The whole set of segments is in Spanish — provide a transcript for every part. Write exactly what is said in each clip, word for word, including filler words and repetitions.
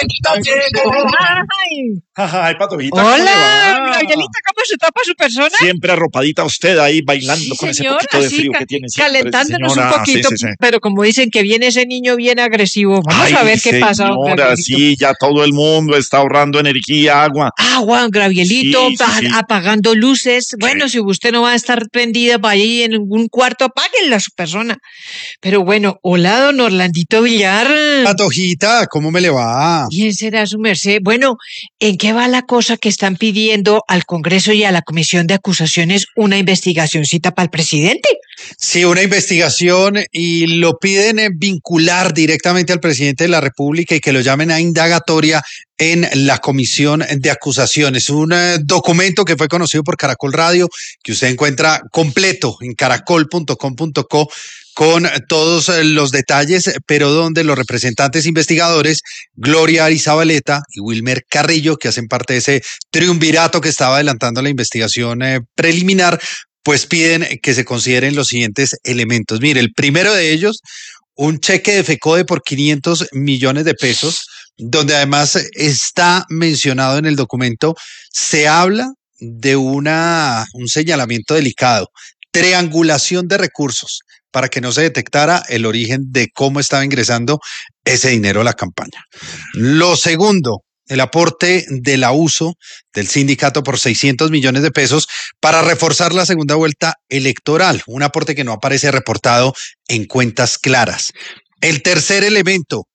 Ay. Ay, Patojita, ¿cómo le Hola, va? Gabrielita, ¿cómo se tapa su persona? Siempre arropadita usted ahí bailando Sí, con ese señor, poquito de así, frío ca- que tiene siempre, calentándonos señora. un poquito, Sí, sí, sí. pero como dicen que viene ese niño bien agresivo, vamos Ay, a ver qué pasa, don señora, Gabrielito. sí, ya todo el mundo está ahorrando energía, agua. Agua, Gabrielito, Sí, sí, pa- sí. apagando luces. Bueno, si usted no va a estar prendida para ahí en algún cuarto, apáguenla a su persona. Pero bueno, hola, don Orlandito Villar. Patojita, ¿cómo me le va? Bien será su merced. Bueno, ¿en qué va la cosa que están pidiendo al Congreso y a la Comisión de Acusaciones una investigacioncita para el presidente? Sí, una investigación y lo piden eh, vincular directamente al presidente de la República y que lo llamen a indagatoria en la Comisión de Acusaciones. Un eh, documento que fue conocido por Caracol Radio, que usted encuentra completo en caracol punto com punto co con todos eh, los detalles, pero donde los representantes investigadores, Gloria Arizabaleta y Wilmer Carrillo, que hacen parte de ese triunvirato que estaba adelantando la investigación eh, preliminar, pues piden que se consideren los siguientes elementos. Mire, el primero de ellos, un cheque de FECODE por quinientos millones de pesos, donde además está mencionado en el documento, se habla de una, un señalamiento delicado, triangulación de recursos, para que no se detectara el origen de cómo estaba ingresando ese dinero a la campaña. Lo segundo, el aporte del abuso del sindicato por seiscientos millones de pesos para reforzar la segunda vuelta electoral, un aporte que no aparece reportado en cuentas claras. El tercer elemento,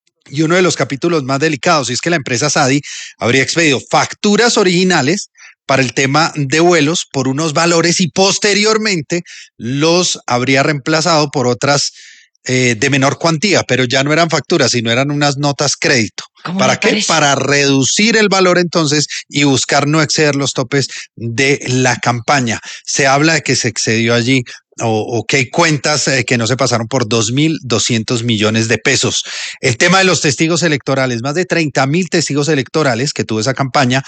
y uno de los capítulos más delicados, es que la empresa Sadi habría expedido facturas originales para el tema de vuelos por unos valores y posteriormente los habría reemplazado por otras eh, de menor cuantía, pero ya no eran facturas, sino eran unas notas crédito. ¿Para qué? Parece? Para reducir el valor entonces y buscar no exceder los topes de la campaña. Se habla de que se excedió allí o, o que hay cuentas eh, que no se pasaron por dos mil doscientos millones de pesos. El tema de los testigos electorales, más de treinta mil testigos electorales que tuvo esa campaña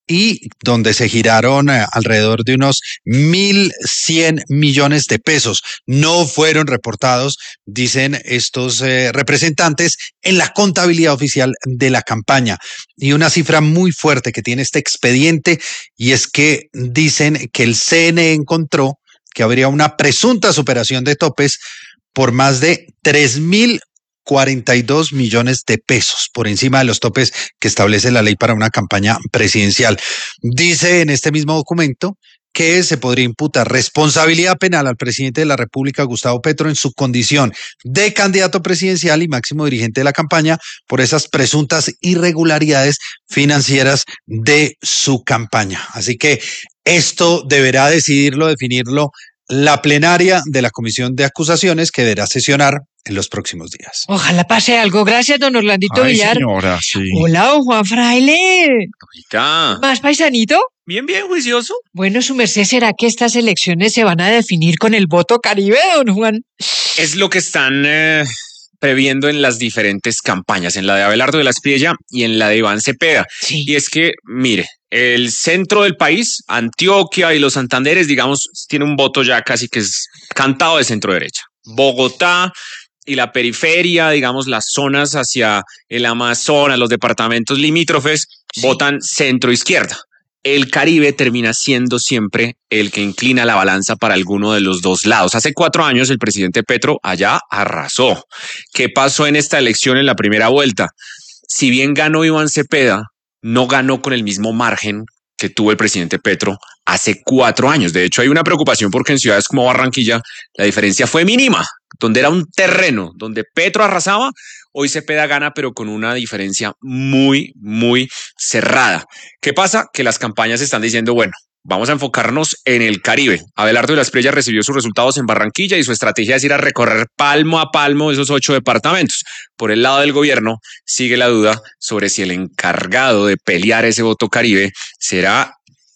y donde se giraron eh, alrededor de unos mil cien millones de pesos. No fueron reportados, dicen estos eh, representantes, en la contabilidad oficial de la campaña. Y una cifra muy fuerte que tiene este expediente, y es que dicen que el C N E encontró que habría una presunta superación de topes por más de tres mil cuarenta y dos millones de pesos, por encima de los topes que establece la ley para una campaña presidencial. Dice en este mismo documento que se podría imputar responsabilidad penal al presidente de la República, Gustavo Petro, en su condición de candidato presidencial y máximo dirigente de la campaña por esas presuntas irregularidades financieras de su campaña. Así que esto deberá decidirlo, definirlo la plenaria de la Comisión de Acusaciones, que deberá sesionar en los próximos días. Ojalá pase algo. Gracias, don Orlandito Ay, Villar. señora, sí. Hola, don Juan Fraile. Patojita. ¿Más paisanito? Bien, bien, juicioso. Bueno, su merced, ¿será que estas elecciones se van a definir con el voto caribe, don Juan? Es lo que están eh, previendo en las diferentes campañas, en la de Abelardo de la Espriella y en la de Iván Cepeda. Sí. Y es que, mire, el centro del país, Antioquia y los Santanderes, digamos, tiene un voto ya casi que es cantado de centro derecha. Bogotá y la periferia, digamos, las zonas hacia el Amazonas, los departamentos limítrofes, Sí. votan centro izquierda. El Caribe termina siendo siempre el que inclina la balanza para alguno de los dos lados. Hace cuatro años el presidente Petro allá arrasó. ¿Qué pasó en esta elección en la primera vuelta? Si bien ganó Iván Cepeda, no ganó con el mismo margen que tuvo el presidente Petro hace cuatro años. De hecho, hay una preocupación porque en ciudades como Barranquilla la diferencia fue mínima, donde era un terreno, donde Petro arrasaba, hoy Cepeda gana, pero con una diferencia muy, muy cerrada. ¿Qué pasa? Que las campañas están diciendo, bueno, vamos a enfocarnos en el Caribe. Abelardo de la Espriella recibió sus resultados en Barranquilla y su estrategia es ir a recorrer palmo a palmo esos ocho departamentos. Por el lado del gobierno sigue la duda sobre si el encargado de pelear ese voto Caribe será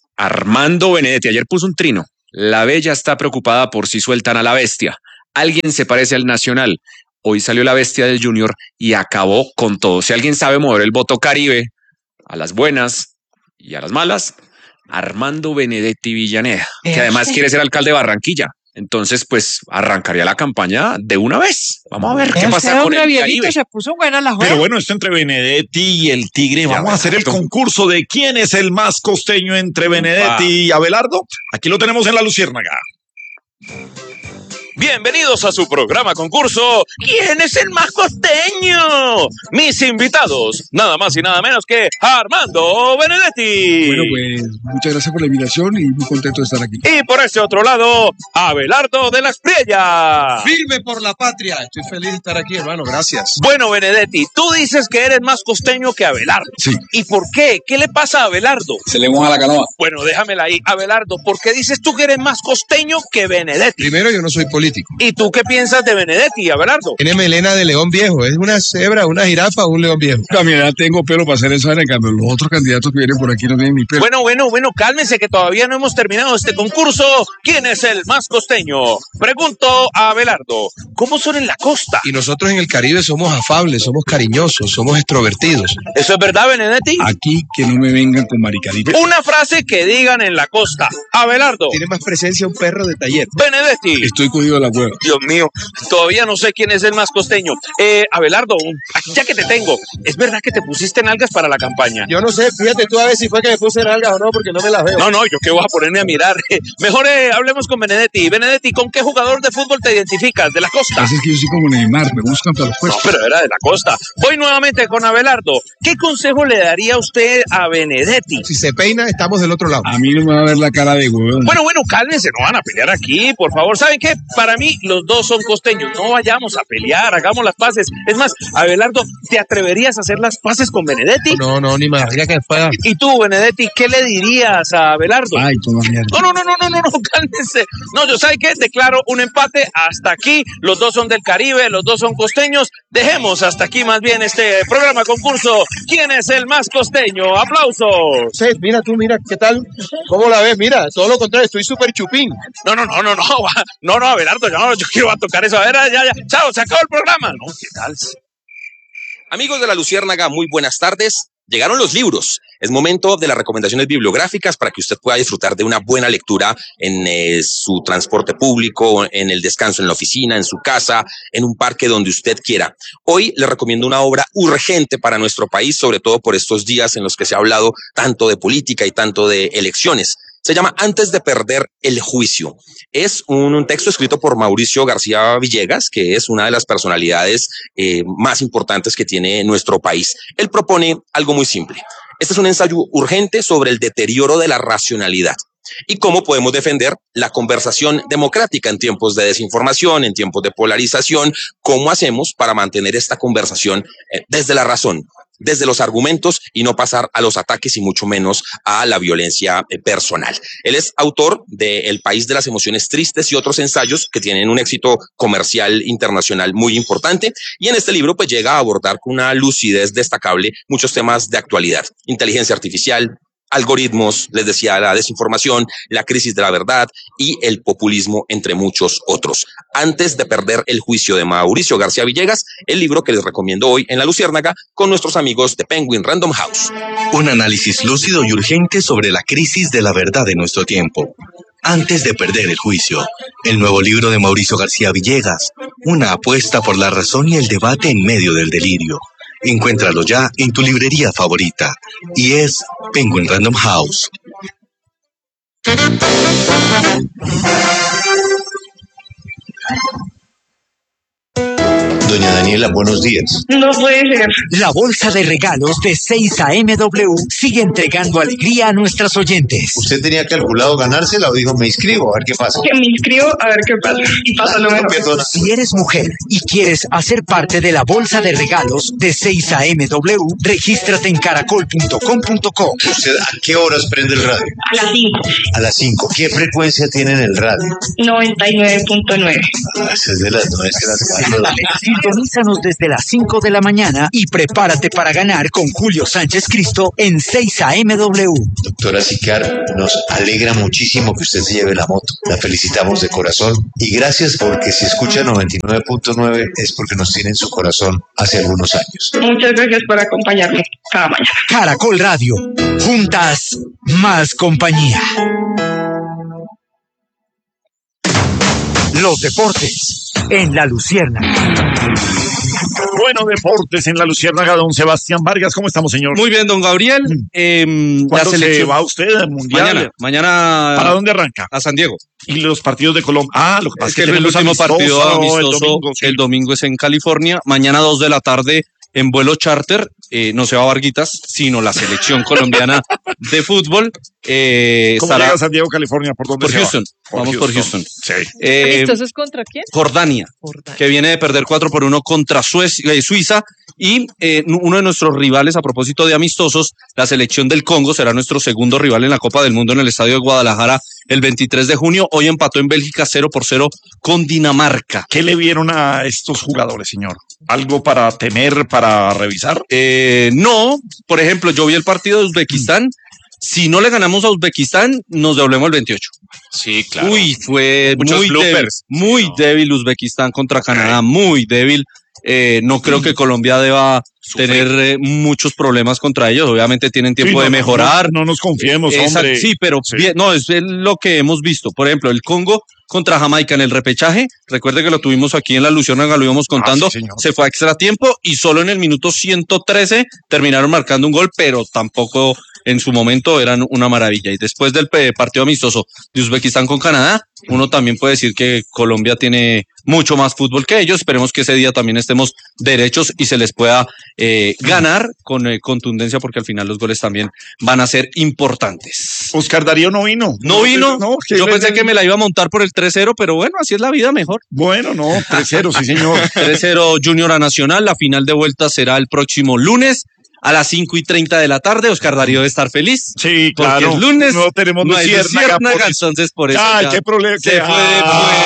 Armando Benedetti. Ayer puso un trino. La Bella está preocupada por si sueltan a la bestia. Alguien se parece al Nacional. Hoy salió la bestia del Junior y acabó con todo. Si alguien sabe mover el voto Caribe a las buenas y a las malas, Armando Benedetti Villaneda, Vea que además usted. quiere ser alcalde de Barranquilla. Entonces, pues arrancaría la campaña de una vez. Vamos a ver qué Ese pasa con hombre el viejito Caribe. se puso buena la Pero juega. bueno, esto entre Benedetti y el Tigre. Ya, Vamos a hacer el Abelardo. concurso de quién es el más costeño entre Benedetti y Abelardo. Aquí lo tenemos en la Luciérnaga. Bienvenidos a su programa concurso ¿Quién es el más costeño? Mis invitados, nada más y nada menos que Armando Benedetti. Bueno, pues muchas gracias por la invitación y muy contento de estar aquí. Y por ese otro lado, Abelardo de la Espriella. Firme por la patria. Estoy feliz de estar aquí, hermano. Gracias. Bueno, Benedetti, tú dices que eres más costeño que Abelardo. Sí. ¿Y por qué? ¿Qué le pasa a Abelardo? Se le moja la canoa. Bueno, déjamela ahí. Abelardo, ¿por qué dices tú que eres más costeño que Benedetti? Primero, yo no soy político. ¿Y tú qué piensas de Benedetti, Abelardo? Tiene melena de león viejo. ¿Es una cebra, una jirafa o un león viejo? A mi edad tengo pelo para hacer esa, en cambio los otros candidatos que vienen por aquí no tienen ni pelo. Bueno, bueno, bueno, cálmense que todavía no hemos terminado este concurso. ¿Quién es el más costeño? Pregunto a Abelardo, ¿cómo son en la costa? Y nosotros en el Caribe somos afables, somos cariñosos, somos extrovertidos. ¿Eso es verdad, Benedetti? Aquí que no me vengan con maricaditas. Una frase que digan en la costa. Abelardo. Tiene más presencia un perro de taller. Benedetti. Estoy cogido de la cueva. Dios mío, todavía no sé quién es el más costeño. Eh, Abelardo, ya que te tengo, ¿es verdad que te pusiste nalgas para la campaña? Yo no sé, fíjate tú a ver si fue que me puse nalgas o no, porque no me las veo. No, no, yo qué voy a ponerme a mirar. Mejor eh, hablemos con Benedetti. Benedetti, ¿con qué jugador de fútbol te identificas? ¿De la costa? Así es que yo soy como Neymar, me buscan para los No, puestos. pero era de la costa. Voy nuevamente con Abelardo. ¿Qué consejo le daría usted a Benedetti? Si se peina, estamos del otro lado. A mí no me va a ver la cara de huevón. Bueno, bueno, cálmense, no van a pelear aquí, por favor. ¿Saben qué? Para mí, los dos son costeños. No vayamos a pelear, hagamos las paces. Es más, Abelardo, ¿te atreverías a hacer las paces con Benedetti? No, no, ni me daría que fuera. Y tú, Benedetti, ¿qué le dirías a Abelardo? Ay, toma mierda. No, no, no, no, no, no, no, cálmense. No, yo ¿sabe qué? Declaro un empate hasta aquí. Los dos son del Caribe, los dos son costeños. Dejemos hasta aquí más bien este programa concurso. ¿Quién es el más costeño? ¡Aplausos! Sí, mira tú, mira, ¿qué tal? ¿Cómo la ves? Mira, todo lo contrario, estoy súper chupín. No, no, no, no, no, no, no, Abelardo, yo, yo quiero tocar eso. A ver, ya, ya, chao, se acabó el programa. No, ¿qué tal? Amigos de la Luciérnaga, muy buenas tardes. Llegaron los libros. Es momento de las recomendaciones bibliográficas para que usted pueda disfrutar de una buena lectura en eh, su transporte público, en el descanso en la oficina, en su casa, en un parque donde usted quiera. Hoy le recomiendo una obra urgente para nuestro país, sobre todo por estos días en los que se ha hablado tanto de política y tanto de elecciones. Se llama Antes de perder el juicio. Es un, un texto escrito por Mauricio García Villegas, que es una de las personalidades eh, más importantes que tiene nuestro país. Él propone algo muy simple. Este es un ensayo urgente sobre el deterioro de la racionalidad y cómo podemos defender la conversación democrática en tiempos de desinformación, en tiempos de polarización. ¿Cómo hacemos para mantener esta conversación eh, desde la razón, desde los argumentos y no pasar a los ataques y mucho menos a la violencia eh, personal? Él es autor de El País de las Emociones Tristes y otros ensayos que tienen un éxito comercial internacional muy importante, y en este libro pues llega a abordar con una lucidez destacable muchos temas de actualidad: inteligencia artificial, algoritmos, les decía, la desinformación, la crisis de la verdad y el populismo, entre muchos otros. Antes de perder el juicio, de Mauricio García Villegas, el libro que les recomiendo hoy en La Luciérnaga con nuestros amigos de Penguin Random House. Un análisis lúcido y urgente sobre la crisis de la verdad de nuestro tiempo. Antes de perder el juicio, el nuevo libro de Mauricio García Villegas, una apuesta por la razón y el debate en medio del delirio. Encuéntralo ya en tu librería favorita, y es Penguin Random House. Doña Daniela, buenos días. No puede ser. La bolsa de regalos de seis A M W sigue entregando alegría a nuestras oyentes. ¿Usted tenía calculado ganársela o dijo me inscribo a ver qué pasa? Que me inscribo a ver qué pasa. Y pasa lo mejor. Perdona. Si eres mujer y quieres hacer parte de la bolsa de regalos de seis A M W, regístrate en caracol punto com punto co. ¿Usted a qué horas prende el radio? A las cinco. A las cinco. ¿Qué frecuencia tiene en el radio? noventa y nueve punto nueve. Ah, esa es de las nueve que las cuatro. Sintonízanos desde las cinco de la mañana y prepárate para ganar con Julio Sánchez Cristo en seis A M W. Doctora Sicar, nos alegra muchísimo que usted se lleve la moto. La felicitamos de corazón y gracias, porque si escucha noventa y nueve punto nueve es porque nos tiene en su corazón hace algunos años. Muchas gracias por acompañarme cada mañana. Caracol Radio. Juntas, más compañía. Los deportes en La Luciérnaga. Bueno, deportes en La Luciérnaga, don Sebastián Vargas. ¿Cómo estamos, señor? Muy bien, don Gabriel. Eh, ¿Cuándo la selección... se va usted al Mundial? Mañana. Mañana. ¿Para dónde arranca? A San Diego. ¿Y los partidos de Colombia? Ah, lo que pasa es es que, que el último partido amistoso el domingo, sí. el domingo es en California. Mañana dos de la tarde en vuelo charter. Eh, no se va a Varguitas, sino la selección colombiana de fútbol. Eh, ¿Cómo estará... llega a San Diego, California? ¿Por dónde Por se Houston. va? Vamos por por Houston. Sí. Eh, ¿Amistosos contra quién? Jordania, Jordania, que viene de perder cuatro por uno contra Suecia, eh, Suiza. Y eh, uno de nuestros rivales, a propósito de amistosos, la selección del Congo será nuestro segundo rival en la Copa del Mundo en el Estadio de Guadalajara el veintitrés de junio. Hoy empató en Bélgica cero por cero con Dinamarca. ¿Qué le vieron a estos jugadores, señor? ¿Algo para temer, para revisar? Eh, no, por ejemplo, yo vi el partido de Uzbekistán. Si no le ganamos a Uzbekistán, nos devolvemos el veintiocho. Sí, claro. Uy, fue Muchos muy débil, bloopers. muy No. débil Uzbekistán contra Canadá, muy débil. Eh, no creo que Colombia deba Sufrir. tener eh, muchos problemas contra ellos. Obviamente tienen tiempo Sí, no, de no, mejorar. No, no nos confiemos, Exacto, hombre. sí, pero Sí. bien, no, es lo que hemos visto. Por ejemplo, el Congo contra Jamaica en el repechaje. Recuerde que lo tuvimos aquí en La Luciérnaga, lo íbamos contando. Ah, sí, señor. Se fue a extra tiempo y solo en el minuto ciento trece terminaron marcando un gol, pero tampoco en su momento eran una maravilla. Y después del pe- partido amistoso de Uzbekistán con Canadá, uno también puede decir que Colombia tiene mucho más fútbol que ellos. Esperemos que ese día también estemos derechos y se les pueda eh, ganar con eh, contundencia, porque al final los goles también van a ser importantes. Oscar Darío no vino. No vino. No, que Yo él es pensé el- que me la iba a montar por el tres cero, pero bueno, así es la vida, mejor. Bueno, no, tres cero, sí, señor. tres cero Junior a Nacional. La final de vuelta será el próximo lunes a las cinco y treinta de la tarde. Oscar Darío debe estar feliz. Sí, Porque claro. es lunes. No tenemos No hay luciérnaga, luciérnaga, por eso. entonces por eso. Ay, ya qué problema. se que- fue de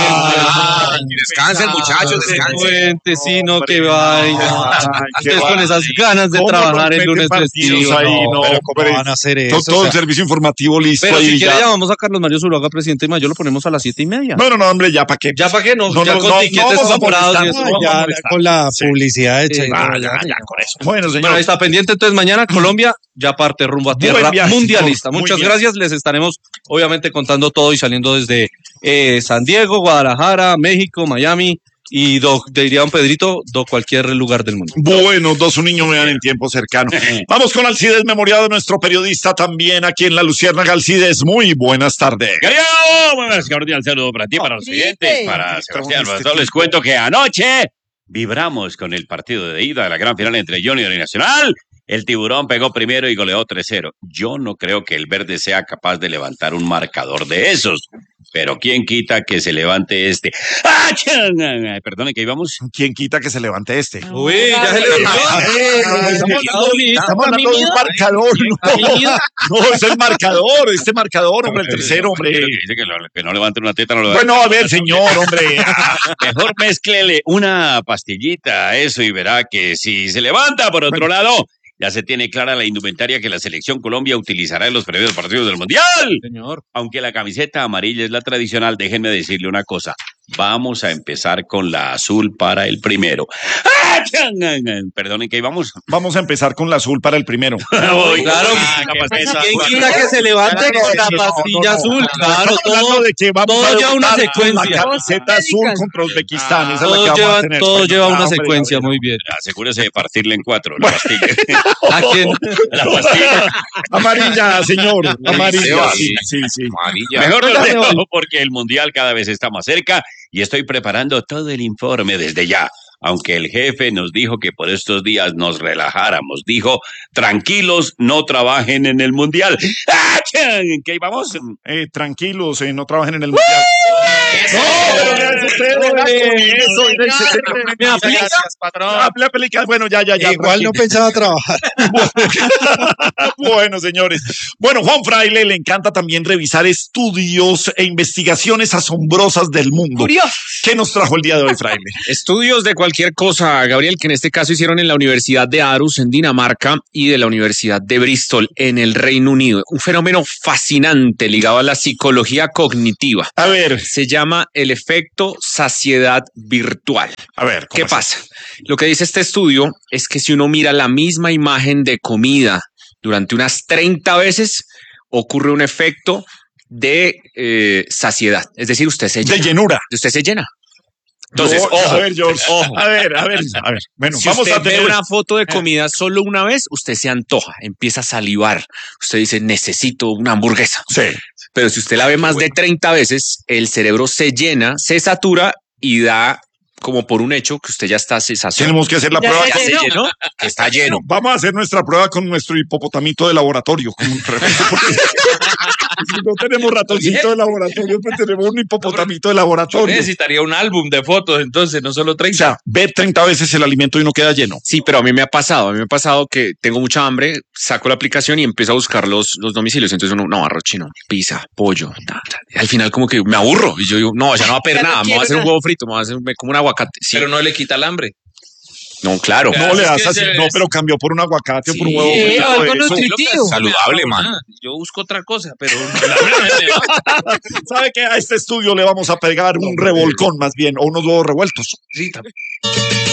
Ah, puente. Descansen, muchachos, De descansen. puente, sí, no, hombre, que vayan. ay, qué Ustedes con va- esas ganas de ¿Cómo trabajar nos el meten lunes partidos festivo. ahí? no. No, pero ¿cómo hombre. van a hacer Todo, eso? todo O el sea, servicio informativo listo Pero ahí si quiere ya. llamamos a Carlos Mario Zuluaga, presidente de Mayo, lo ponemos a las siete y media. No, no, no, hombre, ya para qué. Ya para qué no, No, ya no, con no, tiquetes no vamos a comprados y molestar, eso. no vamos a ya molestar. con la Sí. publicidad hecha. Sí. y Ah, todo, ya, ya. ya, con eso. Bueno, señor. Bueno, ahí está pendiente entonces mañana Colombia ya parte rumbo a Buen tierra viaje, mundialista. muy Muchas bien. gracias, les estaremos obviamente contando todo y saliendo desde eh, San Diego, Guadalajara, México, Miami y do, diría don Pedrito, do cualquier lugar del mundo. Bueno, dos un niño me dan en tiempo cercano. Vamos con Alcides Memoriado, nuestro periodista también aquí en La Luciérnaga. Alcides, muy buenas tardes. Querido, buenas cordial saludo para ti, para los siguientes, para Sebastián. Este Solo les cuento que anoche vibramos con el partido de ida de la gran final entre Junior y Nacional. El Tiburón pegó primero y goleó tres cero. Yo no creo que el verde sea capaz de levantar un marcador de esos. Pero quién quita que se levante este. ¡Ah! ch- Perdone, que íbamos. ¿Quién quita que se levante este? Uy, ya se le Estamos hablando de un marcador. No, no, es el marcador, este marcador, hombre, el tercero, hombre. Dice que, lo- que no levante una teta, no lo levante. Bueno, a ver, señor, hombre. Mejor mézclele una pastillita a eso y verá que si se levanta, por otro lado, ya se tiene clara la indumentaria que la selección Colombia utilizará en los primeros partidos del Mundial. Señor. Aunque la camiseta amarilla es la tradicional, déjenme decirle una cosa. Vamos a empezar con la azul para el primero. ¡Ah! Perdonen, ¿qué íbamos? Vamos a empezar con la azul para el primero. Uy, Claro, ah, qué pasa. ¿quién quita que se levante con la pastilla azul? Claro, Hablando todo, de que vamos todo a lleva una debutar con secuencia. La camiseta azul contra Uzbekistán, esa es la que Todo vamos lleva, a tener. todo Bueno, lleva ah, una hombre, secuencia, Gabriel. muy bien. Asegúrese de partirle en cuatro la pastilla. ¿A quién? La pastilla. Amarilla, señor. Amarilla. Sí, sí, sí. Mejor lo dejo porque el Mundial cada vez está más cerca y estoy preparando todo el informe desde ya. Aunque el jefe nos dijo que por estos días nos relajáramos. Dijo, tranquilos, no trabajen en el Mundial. ¡Ah! ¿En qué íbamos? Eh, tranquilos, eh, no trabajen en el mundial. No, pero ¿qué hace usted? Venga, con eso, y dice, ¿Me aplica? Gracias, patrón. Aplica, aplica. Bueno, ya, ya, ya. Igual no tranquilo. pensaba trabajar. Bueno, señores. Bueno, Juan Fraile le encanta también revisar estudios e investigaciones asombrosas del mundo. Curioso. ¿Qué nos trajo el día de hoy, Fraile? Estudios de cualquier cosa, Gabriel, que en este caso hicieron en la Universidad de Aarhus en Dinamarca y de la Universidad de Bristol en el Reino Unido. Un fenómeno fascinante ligado a la psicología cognitiva. A ver. Se llama el efecto saciedad virtual. A ver, ¿qué pasa? Lo que dice este estudio es que si uno mira la misma imagen de comida durante unas treinta veces, ocurre un efecto de eh, saciedad. Es decir, usted se llena. De llenura. Usted se llena. Entonces, No, ojo, a ver, George, ojo. a ver, a ver, a ver. Bueno, Si vamos usted a tener ve una foto de comida solo una vez, usted se antoja, empieza a salivar. Usted dice, necesito una hamburguesa. Sí. Pero si usted la ve más de treinta veces, el cerebro se llena, se satura y da como por un hecho que usted ya está saciado. Tenemos que hacer la Ya prueba. se Ya se llenó. llenó, que está lleno. Vamos a hacer nuestra prueba con nuestro hipopotamito de laboratorio. Como porque si no tenemos ratoncito de laboratorio, pues tenemos un hipopotamito de Yo laboratorio. necesitaría un álbum de fotos, entonces, no solo O treinta. sea, ve treinta veces el alimento y uno queda lleno. Sí, pero a mí me ha pasado, a mí me ha pasado que tengo mucha hambre, saco la aplicación y empiezo a buscar los, los domicilios. Entonces uno, no, arroz chino, pizza, pollo. Ta, ta. Y al final como que me aburro y yo digo, no, ya no va a pedir Ya no nada, me voy a quiero hacer un nada. huevo frito, me voy a hacer me como un aguacate. Sí, Pero no le quita el hambre. no, claro. Ya. No le es das que así, ese no, es- pero cambió por un aguacate o por un Sí, huevo. Sí, frito, algo eso. nutritivo. Saludable, No, man. nada. Yo busco otra cosa, pero ¿Sabe que a este estudio le vamos a pegar un revolcón más bien, o unos huevos revueltos? sí, también.